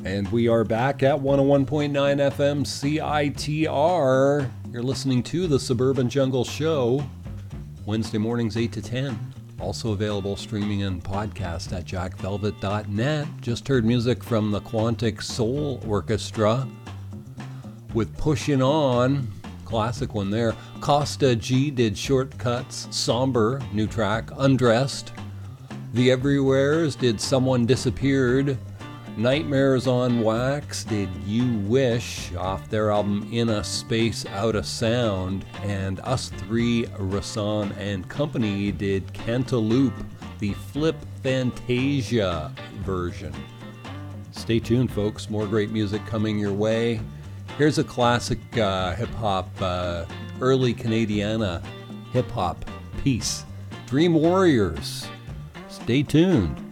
And we are back at 101.9 FM CITR. You're listening to the Suburban Jungle Show, Wednesday mornings 8 to 10. Also available streaming and podcast at jackvelvet.net. Just heard music from the Quantic Soul Orchestra with Pushin' On, classic one there. Costa G did Shortcuts, Somber, new track, Undressed. The Everywheres did Someone Disappeared. Nightmares on Wax did You Wish off their album In a Space Out of Sound, and Us Three, Rasan and Company did Cantaloupe, the Flip Fantasia version. Stay tuned, folks. More great music coming your way. Here's a classic hip-hop, early Canadiana hip-hop piece. Dream Warriors. Stay tuned.